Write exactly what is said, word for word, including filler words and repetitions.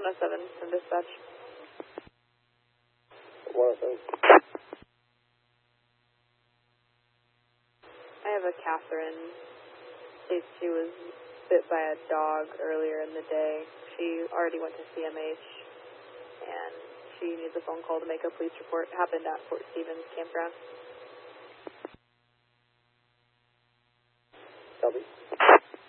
one oh seven from dispatch. one oh seven. I have a Catherine. She, she was bit by a dog earlier in the day. She already went to C M H, and she needs a phone call to make a police report. It happened at Fort Stevens Campground.